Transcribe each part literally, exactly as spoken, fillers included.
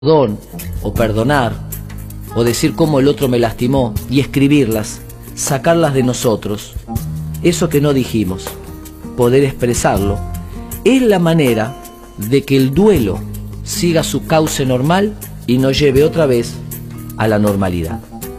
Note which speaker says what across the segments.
Speaker 1: perdón o perdonar o decir cómo el otro me lastimó y escribirlas, sacarlas de nosotros, eso que no dijimos, poder expresarlo, es la manera de que el duelo siga su cauce normal y nos lleve otra vez a la normalidad.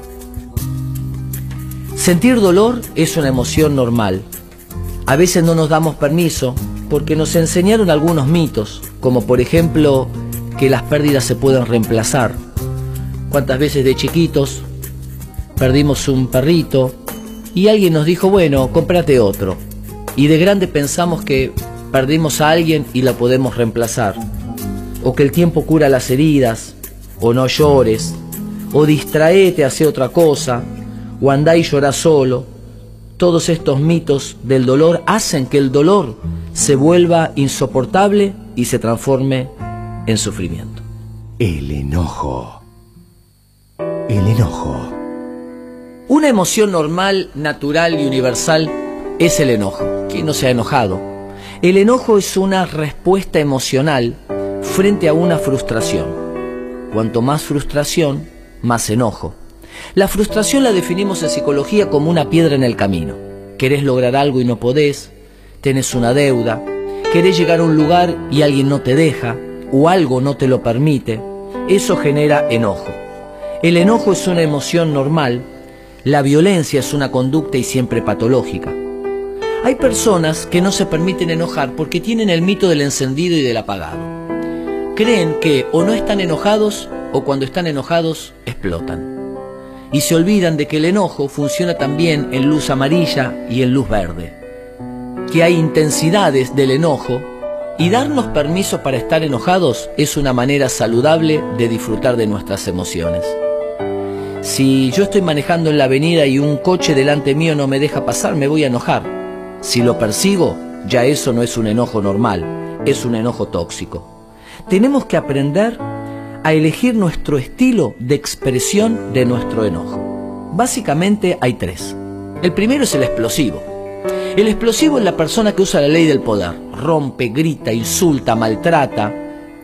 Speaker 1: Sentir dolor es una emoción normal. A veces no nos damos permiso porque nos enseñaron algunos mitos, como por ejemplo que las pérdidas se pueden reemplazar. ¿Cuántas veces de chiquitos perdimos un perrito y alguien nos dijo, bueno, cómprate otro? Y de grande pensamos que perdimos a alguien y la podemos reemplazar. O que el tiempo cura las heridas, o no llores, o distraete, hace otra cosa, o andá y llorá solo. Todos estos mitos del dolor hacen que el dolor se vuelva insoportable y se transforme en sufrimiento.
Speaker 2: El enojo. El enojo.
Speaker 1: Una emoción normal, natural y universal es el enojo. ¿Quién no se ha enojado? El enojo es una respuesta emocional frente a una frustración. Cuanto más frustración, más enojo. La frustración la definimos en psicología como una piedra en el camino. Querés lograr algo y no podés, tenés una deuda, querés llegar a un lugar y alguien no te deja, o algo no te lo permite. Eso genera enojo. El enojo es una emoción normal, la violencia es una conducta y siempre patológica. Hay personas que no se permiten enojar porque tienen el mito del encendido y del apagado. Creen que o no están enojados o cuando están enojados explotan. Y se olvidan de que el enojo funciona también en luz amarilla y en luz verde. Que hay intensidades del enojo y darnos permiso para estar enojados es una manera saludable de disfrutar de nuestras emociones. Si yo estoy manejando en la avenida y un coche delante mío no me deja pasar, me voy a enojar. Si lo persigo, ya eso no es un enojo normal, es un enojo tóxico. Tenemos que aprender a elegir nuestro estilo de expresión de nuestro enojo. Básicamente hay tres. El primero es el explosivo. El explosivo es la persona que usa la ley del poder. Rompe, grita, insulta, maltrata.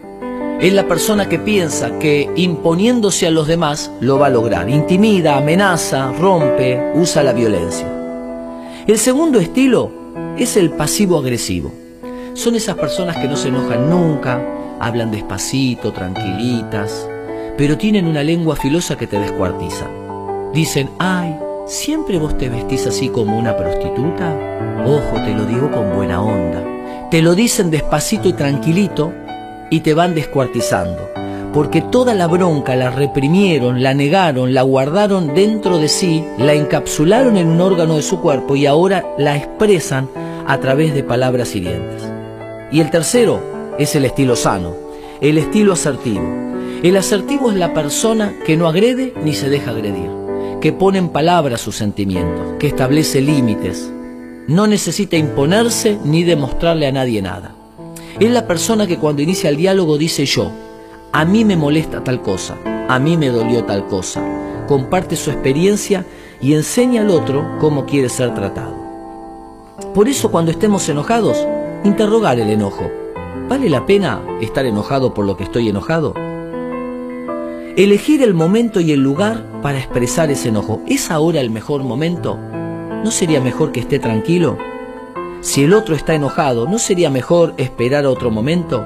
Speaker 1: Es la persona que piensa que imponiéndose a los demás lo va a lograr. Intimida, amenaza, rompe, usa la violencia. El segundo estilo es el pasivo-agresivo. Son esas personas que no se enojan nunca, hablan despacito, tranquilitas, pero tienen una lengua filosa que te descuartiza. Dicen, ay, ¿siempre vos te vestís así como una prostituta? Ojo, te lo digo con buena onda. Te lo dicen despacito y tranquilito y te van descuartizando, porque toda la bronca la reprimieron, la negaron, la guardaron dentro de sí, la encapsularon en un órgano de su cuerpo y ahora la expresan a través de palabras hirientes. Y el tercero es el estilo sano, el estilo asertivo. El asertivo es la persona que no agrede ni se deja agredir, que pone en palabras sus sentimientos, que establece límites, no necesita imponerse ni demostrarle a nadie nada. Es la persona que cuando inicia el diálogo dice yo, a mí me molesta tal cosa, a mí me dolió tal cosa, comparte su experiencia y enseña al otro cómo quiere ser tratado. Por eso cuando estemos enojados, interrogar el enojo. ¿Vale la pena estar enojado por lo que estoy enojado? Elegir el momento y el lugar para expresar ese enojo. ¿Es ahora el mejor momento? ¿No sería mejor que esté tranquilo? Si el otro está enojado, ¿no sería mejor esperar a otro momento?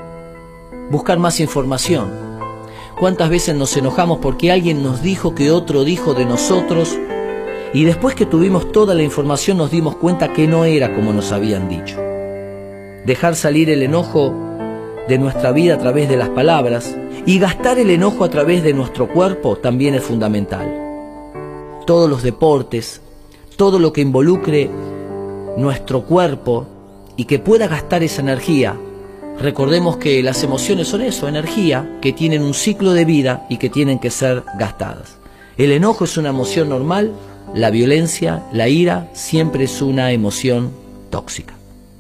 Speaker 1: Buscar más información. ¿Cuántas veces nos enojamos porque alguien nos dijo que otro dijo de nosotros y después que tuvimos toda la información nos dimos cuenta que no era como nos habían dicho? Dejar salir el enojo de nuestra vida a través de las palabras y gastar el enojo a través de nuestro cuerpo también es fundamental. Todos los deportes, todo lo que involucre nuestro cuerpo y que pueda gastar esa energía. Recordemos que las emociones son eso, energía, que tienen un ciclo de vida y que tienen que ser gastadas. El enojo es una emoción normal, la violencia, la ira, siempre es una emoción tóxica.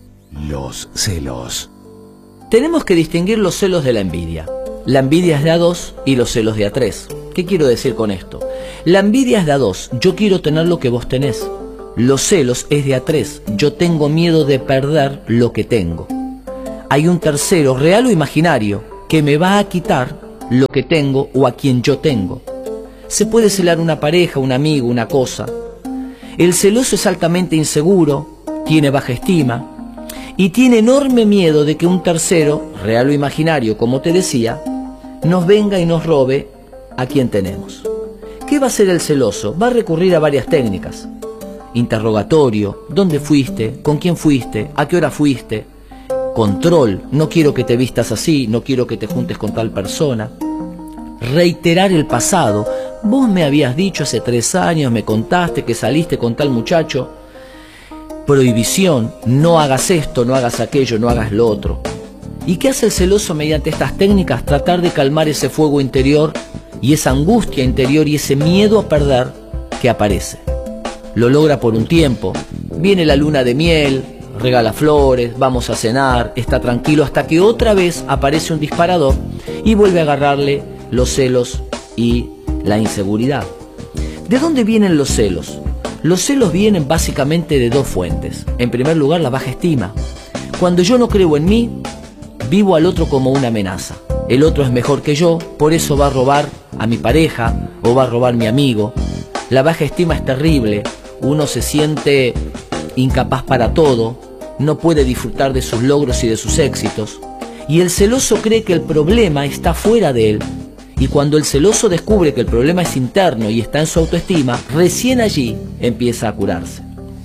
Speaker 2: Los celos.
Speaker 1: Tenemos que distinguir los celos de la envidia. La envidia es de a dos y los celos de a tres. ¿Qué quiero decir con esto? La envidia es de a dos, yo quiero tener lo que vos tenés. Los celos es de a tres, yo tengo miedo de perder lo que tengo. Hay un tercero, real o imaginario, que me va a quitar lo que tengo o a quien yo tengo. Se puede celar una pareja, un amigo, una cosa. El celoso es altamente inseguro, tiene baja estima y tiene enorme miedo de que un tercero, real o imaginario, como te decía, nos venga y nos robe a quien tenemos. ¿Qué va a hacer el celoso? Va a recurrir a varias técnicas. Interrogatorio, ¿dónde fuiste? ¿Con quién fuiste? ¿A qué hora fuiste? Control, no quiero que te vistas así, no quiero que te juntes con tal persona. Reiterar el pasado, vos me habías dicho hace tres años, me contaste que saliste con tal muchacho. Prohibición, no hagas esto, no hagas aquello, no hagas lo otro. ¿Y qué hace el celoso mediante estas técnicas? Tratar de calmar ese fuego interior y esa angustia interior y ese miedo a perder que aparece. Lo logra por un tiempo, viene la luna de miel, regala flores, vamos a cenar, está tranquilo hasta que otra vez aparece un disparador y vuelve a agarrarle los celos y la inseguridad. ¿De dónde vienen los celos? Los celos vienen básicamente de dos fuentes. En primer lugar, la baja estima. Cuando yo no creo en mí, vivo al otro como una amenaza. El otro es mejor que yo, por eso va a robar a mi pareja o va a robar a mi amigo. La baja estima es terrible. Uno se siente incapaz para todo, no puede disfrutar de sus logros y de sus éxitos. Y el celoso cree que el problema está fuera de él. Y cuando el celoso descubre que el problema es interno y está en su autoestima, recién allí empieza a curarse.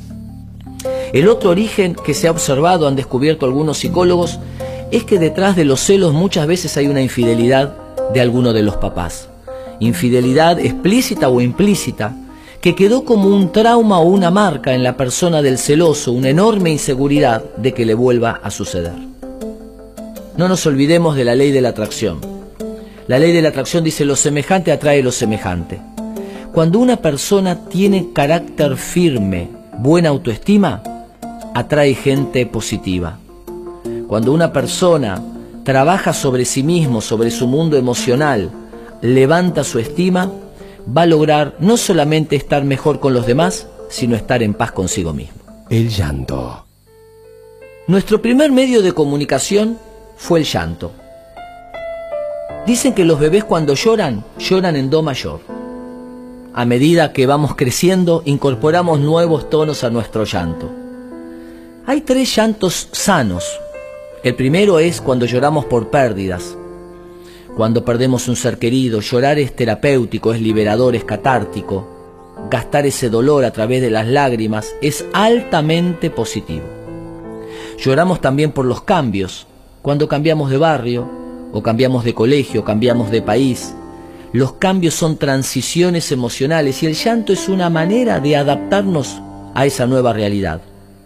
Speaker 1: El otro origen que se ha observado, han descubierto algunos psicólogos, es que detrás de los celos muchas veces hay una infidelidad de alguno de los papás. Infidelidad explícita o implícita, que quedó como un trauma o una marca en la persona del celoso, una enorme inseguridad de que le vuelva a suceder. No nos olvidemos de la ley de la atracción. La ley de la atracción dice: lo semejante atrae lo semejante. Cuando una persona tiene carácter firme, buena autoestima, atrae gente positiva. Cuando una persona trabaja sobre sí mismo, sobre su mundo emocional, levanta su estima, va a lograr no solamente estar mejor con los demás, sino estar en paz consigo mismo.
Speaker 2: El llanto.
Speaker 1: Nuestro primer medio de comunicación fue el llanto. Dicen que los bebés cuando lloran, lloran en do mayor. A medida que vamos creciendo, incorporamos nuevos tonos a nuestro llanto. Hay tres llantos sanos. El primero es cuando lloramos por pérdidas. Cuando perdemos un ser querido, llorar es terapéutico, es liberador, es catártico. Gastar ese dolor a través de las lágrimas es altamente positivo. Lloramos también por los cambios, cuando cambiamos de barrio, o cambiamos de colegio, cambiamos de país. Los cambios son transiciones emocionales y el llanto es una manera de adaptarnos a esa nueva realidad.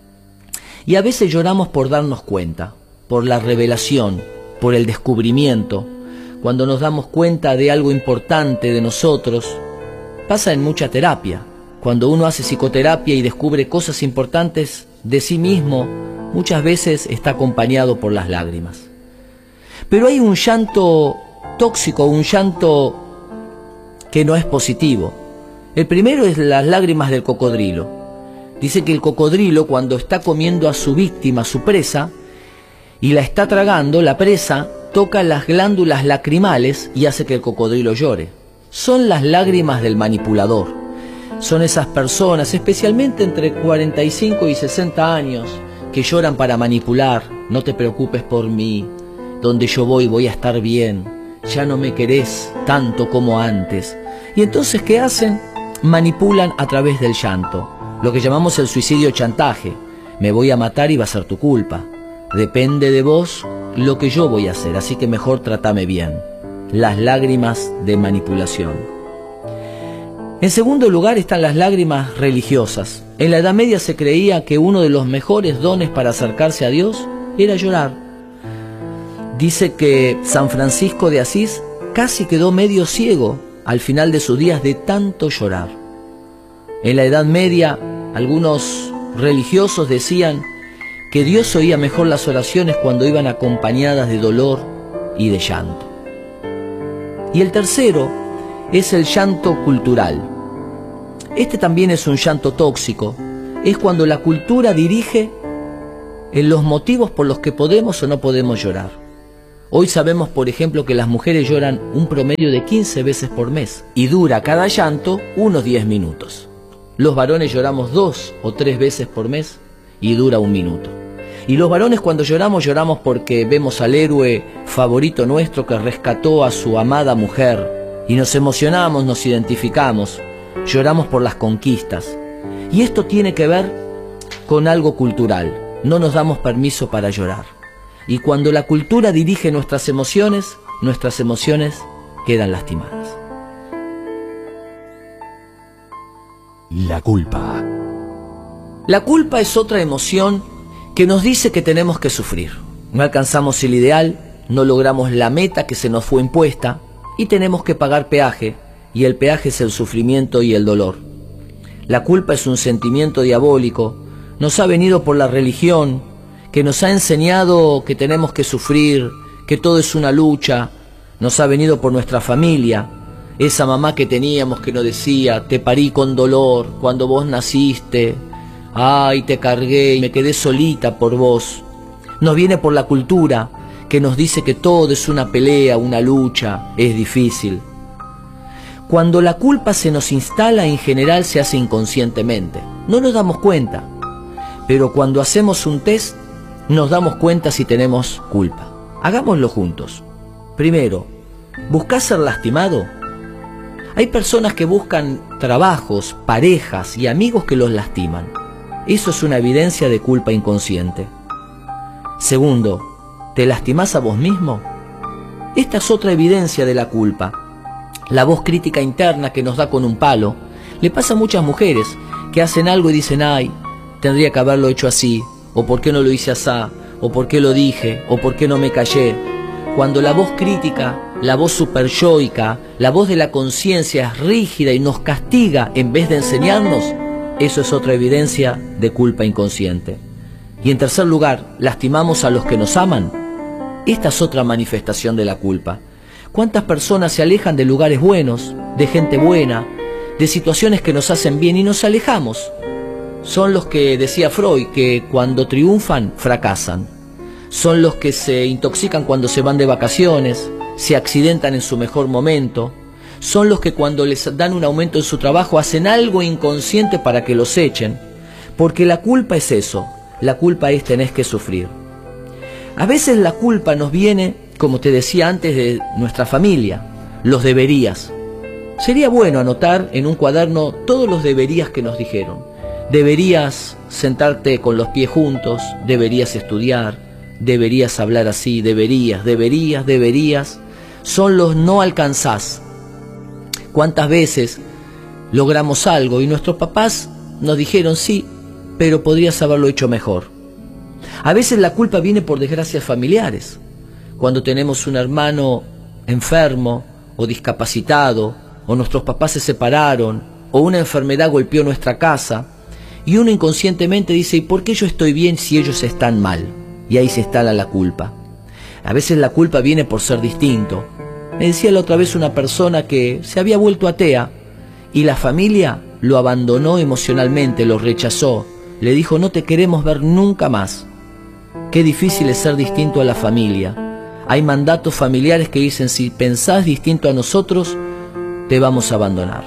Speaker 1: Y a veces lloramos por darnos cuenta, por la revelación, por el descubrimiento. Cuando nos damos cuenta de algo importante de nosotros, pasa en mucha terapia. Cuando uno hace psicoterapia y descubre cosas importantes de sí mismo, muchas veces está acompañado por las lágrimas. Pero hay un llanto tóxico, un llanto que no es positivo. El primero es las lágrimas del cocodrilo. Dice que el cocodrilo, cuando está comiendo a su víctima, a su presa, y la está tragando, la presa toca las glándulas lacrimales y hace que el cocodrilo llore. Son las lágrimas del manipulador. Son esas personas, especialmente entre cuarenta y cinco y sesenta años, que lloran para manipular. No te preocupes por mí, donde yo voy voy a estar bien, ya no me querés tanto como antes. Y entonces, ¿qué hacen? Manipulan a través del llanto, lo que llamamos el suicidio chantaje. Me voy a matar y va a ser tu culpa. Depende de vos lo que yo voy a hacer, así que mejor trátame bien. Las lágrimas de manipulación. En segundo lugar están las lágrimas religiosas. En la Edad Media se creía que uno de los mejores dones para acercarse a Dios era llorar. Dice que San Francisco de Asís casi quedó medio ciego al final de sus días de tanto llorar. En la Edad Media, algunos religiosos decían que Dios oía mejor las oraciones cuando iban acompañadas de dolor y de llanto. Y el tercero es el llanto cultural. Este también es un llanto tóxico. Es cuando la cultura dirige en los motivos por los que podemos o no podemos llorar. Hoy sabemos, por ejemplo, que las mujeres lloran un promedio de quince veces por mes y dura cada llanto unos diez minutos. Los varones lloramos dos o tres veces por mes y dura un minuto. Y los varones cuando lloramos, lloramos porque vemos al héroe favorito nuestro que rescató a su amada mujer y nos emocionamos, nos identificamos, lloramos por las conquistas. Y esto tiene que ver con algo cultural, no nos damos permiso para llorar. Y cuando la cultura dirige nuestras emociones, nuestras emociones quedan lastimadas.
Speaker 2: La culpa.
Speaker 1: La culpa es otra emoción que nos dice que tenemos que sufrir. No alcanzamos el ideal, no logramos la meta que se nos fue impuesta y tenemos que pagar peaje, y el peaje es el sufrimiento y el dolor. La culpa es un sentimiento diabólico, nos ha venido por la religión, que nos ha enseñado que tenemos que sufrir, que todo es una lucha, nos ha venido por nuestra familia, esa mamá que teníamos que nos decía, te parí con dolor cuando vos naciste, ay, te cargué y me quedé solita por vos. Nos viene por la cultura, que nos dice que todo es una pelea, una lucha, es difícil. Cuando la culpa se nos instala, en general se hace inconscientemente, no nos damos cuenta, pero cuando hacemos un test, nos damos cuenta si tenemos culpa. Hagámoslo juntos. Primero, ¿buscás ser lastimado? Hay personas que buscan trabajos, parejas y amigos que los lastiman. Eso es una evidencia de culpa inconsciente. Segundo, ¿te lastimás a vos mismo? Esta es otra evidencia de la culpa. La voz crítica interna que nos da con un palo. Le pasa a muchas mujeres que hacen algo y dicen, ay, tendría que haberlo hecho así, o por qué no lo hice así, o por qué lo dije, o por qué no me callé. Cuando la voz crítica, la voz superyoica, la voz de la conciencia es rígida y nos castiga en vez de enseñarnos, eso es otra evidencia de culpa inconsciente. Y en tercer lugar, ¿lastimamos a los que nos aman? Esta es otra manifestación de la culpa. ¿Cuántas personas se alejan de lugares buenos, de gente buena, de situaciones que nos hacen bien y nos alejamos? Son los que, decía Freud, que cuando triunfan, fracasan. Son los que se intoxican cuando se van de vacaciones, se accidentan en su mejor momento. Son los que cuando les dan un aumento en su trabajo hacen algo inconsciente para que los echen. Porque la culpa es eso, la culpa es tenés que sufrir. A veces la culpa nos viene, como te decía antes, de nuestra familia, los deberías. Sería bueno anotar en un cuaderno todos los deberías que nos dijeron. Deberías sentarte con los pies juntos, deberías estudiar, deberías hablar así, deberías, deberías, deberías. Son los no alcanzás. ¿Cuántas veces logramos algo y nuestros papás nos dijeron sí, pero podrías haberlo hecho mejor? A veces la culpa viene por desgracias familiares. Cuando tenemos un hermano enfermo o discapacitado, o nuestros papás se separaron, o una enfermedad golpeó nuestra casa, y uno inconscientemente dice, ¿y por qué yo estoy bien si ellos están mal? Y ahí se instala la culpa. A veces la culpa viene por ser distinto. Me decía la otra vez una persona que se había vuelto atea y la familia lo abandonó emocionalmente, lo rechazó. Le dijo, no te queremos ver nunca más. Qué difícil es ser distinto a la familia. Hay mandatos familiares que dicen, si pensás distinto a nosotros, te vamos a abandonar.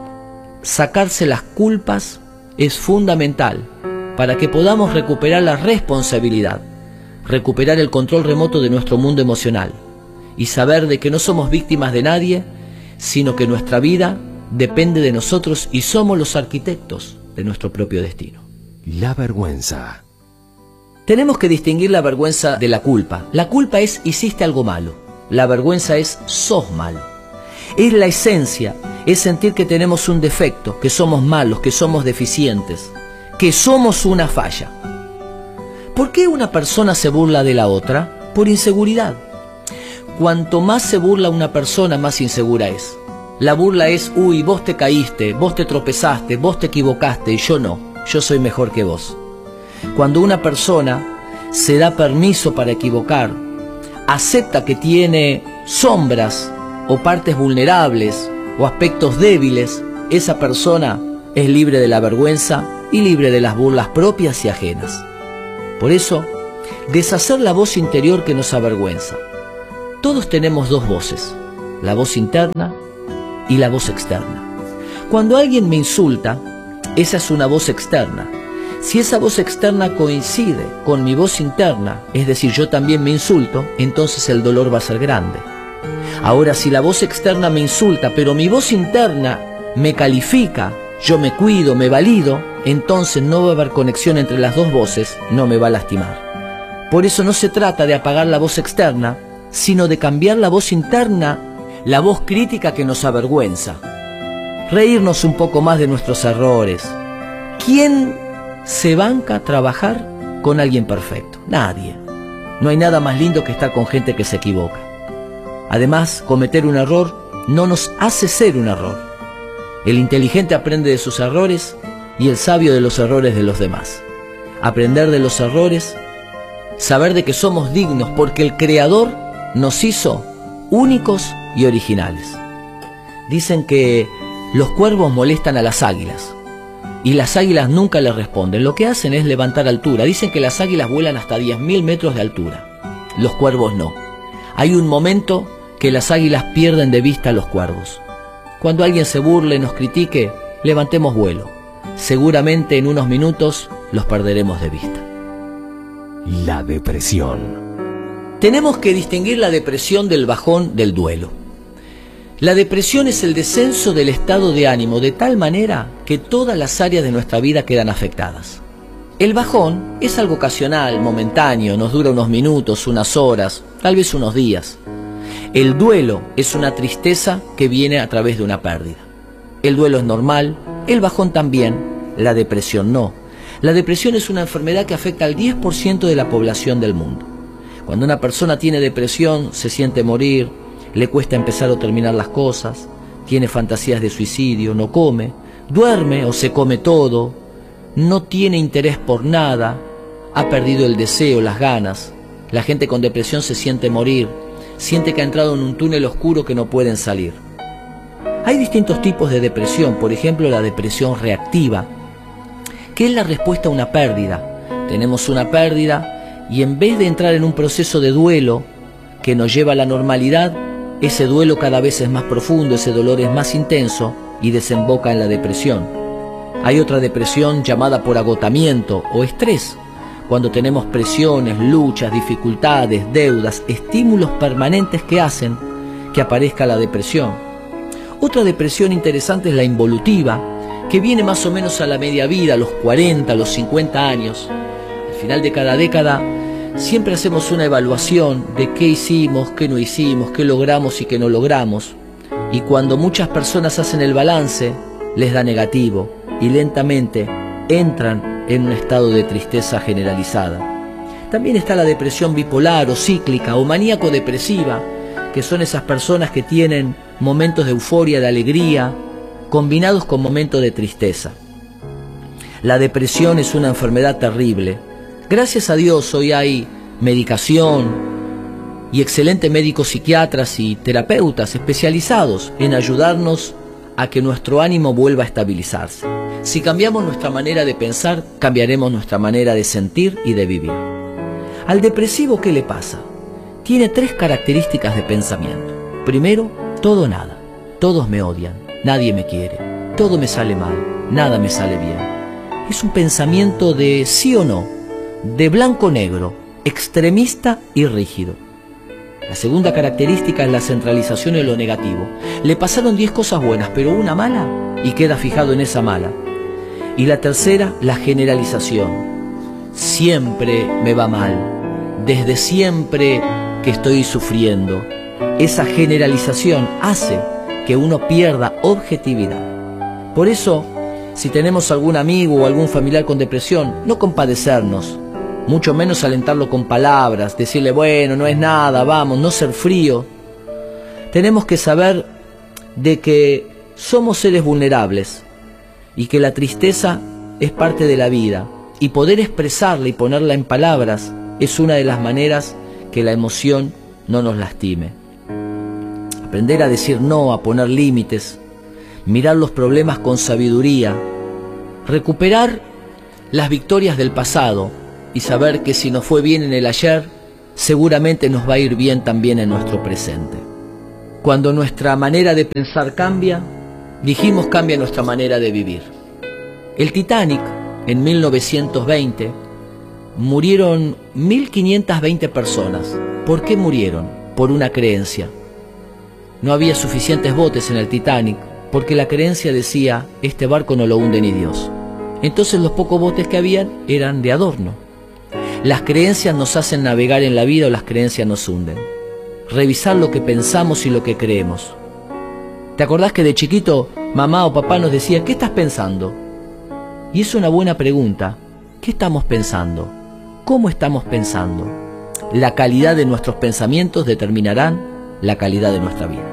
Speaker 1: Sacarse las culpas es fundamental para que podamos recuperar la responsabilidad, recuperar el control remoto de nuestro mundo emocional y saber de que no somos víctimas de nadie, sino que nuestra vida depende de nosotros y somos los arquitectos de nuestro propio destino.
Speaker 2: La vergüenza.
Speaker 1: Tenemos que distinguir la vergüenza de la culpa. La culpa es hiciste algo malo, la vergüenza es sos malo. Es la esencia, es sentir que tenemos un defecto, que somos malos, que somos deficientes, que somos una falla. ¿Por qué una persona se burla de la otra? Por inseguridad. Cuanto más se burla una persona, más insegura es. La burla es, uy, vos te caíste, vos te tropezaste, vos te equivocaste y yo no, yo soy mejor que vos. Cuando una persona se da permiso para equivocar, acepta que tiene sombras o partes vulnerables o aspectos débiles, esa persona es libre de la vergüenza y libre de las burlas propias y ajenas. Por eso, deshacer la voz interior que nos avergüenza, Todos tenemos dos voces, la voz interna y la voz externa. Cuando alguien me insulta, esa es una voz externa. Si esa voz externa coincide con mi voz interna, es decir, yo también me insulto, entonces el dolor va a ser grande. Ahora, si la voz externa me insulta, pero mi voz interna me califica, yo me cuido, me valido, entonces no va a haber conexión entre las dos voces, no me va a lastimar. Por eso no se trata de apagar la voz externa, sino de cambiar la voz interna, la voz crítica que nos avergüenza. Reírnos un poco más de nuestros errores. ¿Quién se banca a trabajar con alguien perfecto? Nadie. No hay nada más lindo que estar con gente que se equivoca. Además, cometer un error no nos hace ser un error. El inteligente aprende de sus errores y el sabio de los errores de los demás. Aprender de los errores, saber de que somos dignos porque el Creador nos hizo únicos y originales. Dicen que los cuervos molestan a las águilas y las águilas nunca les responden. Lo que hacen es levantar altura. Dicen que las águilas vuelan hasta diez mil metros de altura. Los cuervos no. Hay un momento que las águilas pierden de vista a los cuervos. Cuando alguien se burle, nos critique, levantemos vuelo. Seguramente en unos minutos los perderemos de vista.
Speaker 2: La depresión.
Speaker 1: Tenemos que distinguir la depresión del bajón del duelo. La depresión es el descenso del estado de ánimo de tal manera que todas las áreas de nuestra vida quedan afectadas. El bajón es algo ocasional, momentáneo, nos dura unos minutos, unas horas, tal vez unos días. El duelo es una tristeza que viene a través de una pérdida. El duelo es normal, el bajón también, la depresión no. La depresión es una enfermedad que afecta al diez por ciento de la población del mundo. Cuando una persona tiene depresión, se siente morir, le cuesta empezar o terminar las cosas, tiene fantasías de suicidio, no come, duerme o se come todo, no tiene interés por nada, ha perdido el deseo, las ganas. La gente con depresión se siente morir, siente que ha entrado en un túnel oscuro que no pueden salir. Hay distintos tipos de depresión, por ejemplo la depresión reactiva, que es la respuesta a una pérdida. Tenemos una pérdida y en vez de entrar en un proceso de duelo que nos lleva a la normalidad, ese duelo cada vez es más profundo, ese dolor es más intenso y desemboca en la depresión. Hay otra depresión llamada por agotamiento o estrés, cuando tenemos presiones, luchas, dificultades, deudas, estímulos permanentes que hacen que aparezca la depresión. Otra depresión interesante es la involutiva, que viene más o menos a la media vida, a los cuarenta, a los cincuenta años. Al final de cada década siempre hacemos una evaluación de qué hicimos, qué no hicimos, qué logramos y qué no logramos. Y cuando muchas personas hacen el balance, les da negativo y lentamente entran en un estado de tristeza generalizada. También está la depresión bipolar o cíclica o maníaco-depresiva, que son esas personas que tienen momentos de euforia, de alegría, combinados con momentos de tristeza. La depresión es una enfermedad terrible. Gracias a Dios hoy hay medicación y excelentes médicos psiquiatras y terapeutas especializados en ayudarnos a que nuestro ánimo vuelva a estabilizarse. Si cambiamos nuestra manera de pensar, cambiaremos nuestra manera de sentir y de vivir. Al depresivo, ¿qué le pasa? Tiene tres características de pensamiento. Primero, todo o nada. Todos me odian, nadie me quiere, todo me sale mal, nada me sale bien. Es un pensamiento de sí o no, de blanco o negro, extremista y rígido. La segunda característica es la centralización en lo negativo. Le pasaron diez cosas buenas, pero una mala, y queda fijado en esa mala. Y la tercera, la generalización. Siempre me va mal, desde siempre que estoy sufriendo. Esa generalización hace que uno pierda objetividad. Por eso, si tenemos algún amigo o algún familiar con depresión, no compadecernos, mucho menos alentarlo con palabras, decirle, bueno, no es nada, vamos, no ser frío. Tenemos que saber de que somos seres vulnerables y que la tristeza es parte de la vida, y poder expresarla y ponerla en palabras es una de las maneras que la emoción no nos lastime. Aprender a decir no, a poner límites, mirar los problemas con sabiduría, recuperar las victorias del pasado y saber que si nos fue bien en el ayer, seguramente nos va a ir bien también en nuestro presente. Cuando nuestra manera de pensar cambia, dijimos cambia nuestra manera de vivir. El Titanic, en mil novecientos veinte, murieron mil quinientas veinte personas. ¿Por qué murieron? Por una creencia. No había suficientes botes en el Titanic, porque la creencia decía, este barco no lo hunde ni Dios. Entonces los pocos botes que habían eran de adorno. Las creencias nos hacen navegar en la vida o las creencias nos hunden. Revisar lo que pensamos y lo que creemos. ¿Te acordás que de chiquito mamá o papá nos decía, ¿qué estás pensando? Y es una buena pregunta. ¿Qué estamos pensando? ¿Cómo estamos pensando? La calidad de nuestros pensamientos determinarán la calidad de nuestra vida.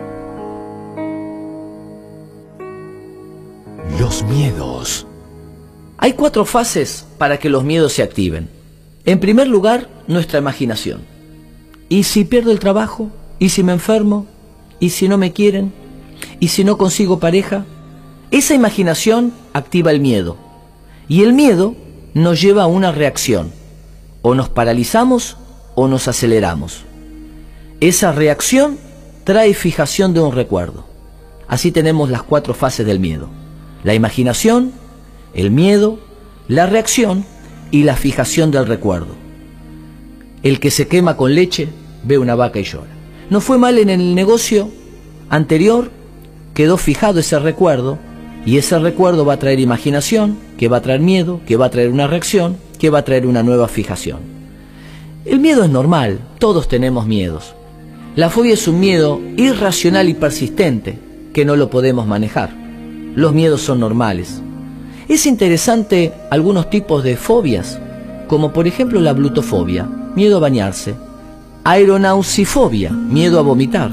Speaker 2: Los miedos.
Speaker 1: Hay cuatro fases para que los miedos se activen. En primer lugar, nuestra imaginación. ¿Y si pierdo el trabajo? ¿Y si me enfermo? ¿Y si no me quieren? ¿Y si no consigo pareja? Esa imaginación activa el miedo. Y el miedo nos lleva a una reacción. O nos paralizamos o nos aceleramos. Esa reacción trae fijación de un recuerdo. Así tenemos las cuatro fases del miedo. La imaginación, el miedo, la reacción y la fijación del recuerdo. El que se quema con leche ve una vaca y llora. No fue mal en el negocio anterior, quedó fijado ese recuerdo y ese recuerdo va a traer imaginación, que va a traer miedo, que va a traer una reacción, que va a traer una nueva fijación. El miedo es normal, todos tenemos miedos. La fobia es un miedo irracional y persistente que no lo podemos manejar. Los miedos son normales. Es interesante algunos tipos de fobias, como por ejemplo la glutofobia, miedo a bañarse, aeronausifobia, miedo a vomitar,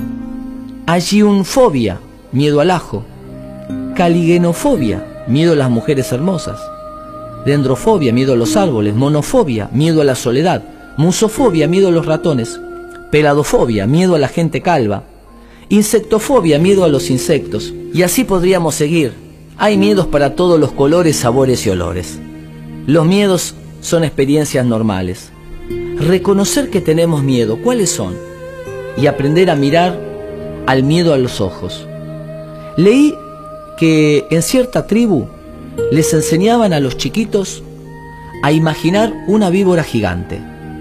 Speaker 1: agiunfobia, miedo al ajo, caligenofobia, miedo a las mujeres hermosas, dendrofobia, miedo a los árboles, monofobia, miedo a la soledad, musofobia, miedo a los ratones, peladofobia, miedo a la gente calva, insectofobia, miedo a los insectos, y así podríamos seguir. Hay miedos para todos los colores, sabores y olores. Los miedos son experiencias normales. Reconocer que tenemos miedo, ¿cuáles son? Y aprender a mirar al miedo a los ojos. Leí que en cierta tribu les enseñaban a los chiquitos a imaginar una víbora gigante.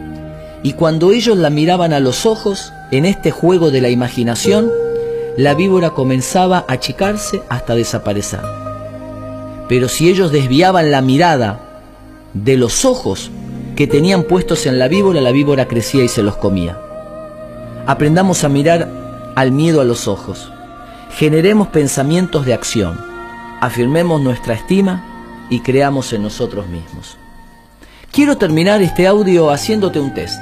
Speaker 1: Y cuando ellos la miraban a los ojos, en este juego de la imaginación, la víbora comenzaba a achicarse hasta desaparecer. Pero si ellos desviaban la mirada de los ojos que tenían puestos en la víbora, la víbora crecía y se los comía. Aprendamos a mirar al miedo a los ojos. Generemos pensamientos de acción. Afirmemos nuestra estima y creamos en nosotros mismos. Quiero terminar este audio haciéndote un test.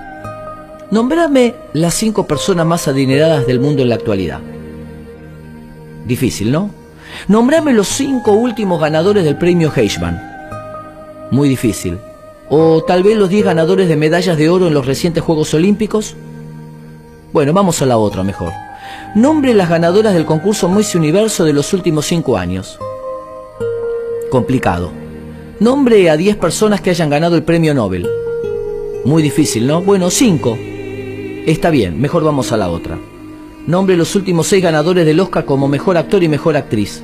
Speaker 1: Nómbrame las cinco personas más adineradas del mundo en la actualidad. Difícil, ¿no? Nómbrame los cinco últimos ganadores del premio Heisman. Muy difícil. O tal vez los diez ganadores de medallas de oro en los recientes Juegos Olímpicos. Bueno, vamos a la otra mejor. Nombre las ganadoras del concurso Miss Universo de los últimos cinco años. Complicado. Nombre a diez personas que hayan ganado el premio Nobel. Muy difícil, ¿no? Bueno, cinco. Está bien, mejor vamos a la otra. Nombre los últimos seis ganadores del Oscar como mejor actor y mejor actriz.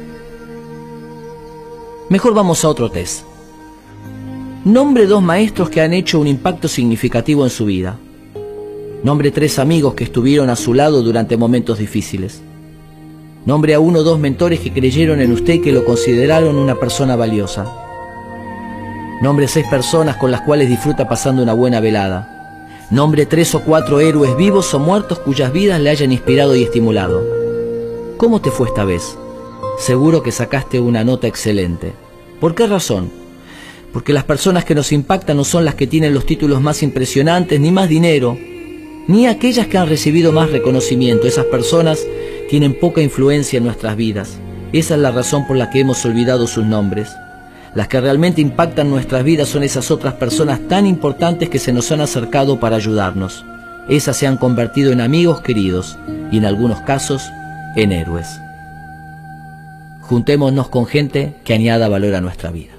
Speaker 1: Mejor vamos a otro test. Nombre dos maestros que han hecho un impacto significativo en su vida. Nombre tres amigos que estuvieron a su lado durante momentos difíciles. Nombre a uno o dos mentores que creyeron en usted y que lo consideraron una persona valiosa. Nombre seis personas con las cuales disfruta pasando una buena velada. Nombre tres o cuatro héroes vivos o muertos cuyas vidas le hayan inspirado y estimulado. ¿Cómo te fue esta vez? Seguro que sacaste una nota excelente. ¿Por qué razón? Porque las personas que nos impactan no son las que tienen los títulos más impresionantes, ni más dinero, ni aquellas que han recibido más reconocimiento. Esas personas tienen poca influencia en nuestras vidas. Esa es la razón por la que hemos olvidado sus nombres. Las que realmente impactan nuestras vidas son esas otras personas tan importantes que se nos han acercado para ayudarnos. Esas se han convertido en amigos queridos y en algunos casos en héroes. Juntémonos con gente que añada valor a nuestra vida.